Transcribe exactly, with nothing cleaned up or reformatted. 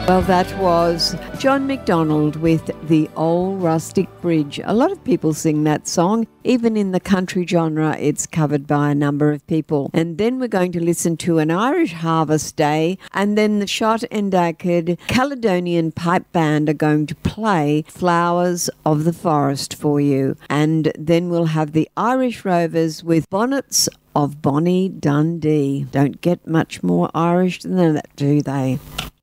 Well, that was John McDonald with The Old Rustic Bridge. A lot of people sing that song. Even in the country genre, it's covered by a number of people. And then we're going to listen to an Irish Harvest Day, and then the Shot and Dacard Caledonian Pipe Band are going to play Flowers of the Forest for you. And then we'll have the Irish Rovers with Bonnets of Bonnie Dundee. Don't get much more Irish than that, do they?